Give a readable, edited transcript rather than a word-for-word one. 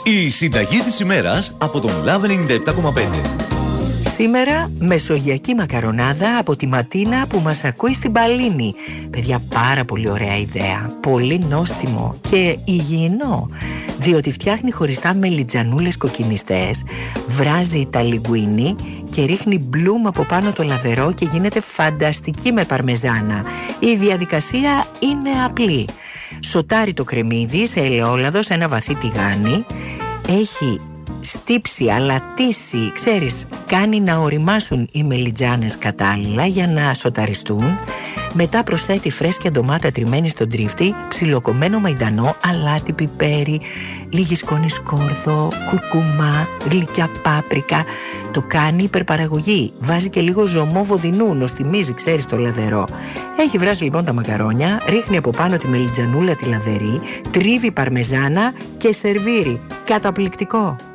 Η συνταγή της ημέρας από τον Love 97,5. Σήμερα μεσογειακή μακαρονάδα από τη Ματίνα που μας ακούει στην Παλίνη. Παιδιά, πάρα πολύ ωραία ιδέα, πολύ νόστιμο και υγιεινό, διότι φτιάχνει χωριστά μελιτζανούλες κοκκινιστές, βράζει τα λιγκουίνι και ρίχνει μπλουμ από πάνω το λαδερό και γίνεται φανταστική με παρμεζάνα. Η διαδικασία είναι απλή. Σοτάρει το κρεμμύδι σε ελαιόλαδο σε ένα βαθύ τηγάνι. Έχει στύψει, αλατίσει, ξέρεις, κάνει να οριμάσουν οι μελιτζάνες κατάλληλα για να σοταριστούν. Μετά προσθέτει φρέσκια ντομάτα τριμμένη στον τρίφτη, ψιλοκομμένο μαϊντανό, αλάτι, πιπέρι, λίγη σκόνη σκόρδο, κουρκουμά, γλυκιά πάπρικα. Το κάνει υπερπαραγωγή. Βάζει και λίγο ζωμό βοδινού, νοστιμίζει, ξέρεις, το λαδερό. Έχει βράσει λοιπόν τα μακαρόνια, ρίχνει από πάνω τη μελιτζανούλα τη λαδερή, τρίβει παρμεζάνα και σερβίρει. Καταπληκτικό!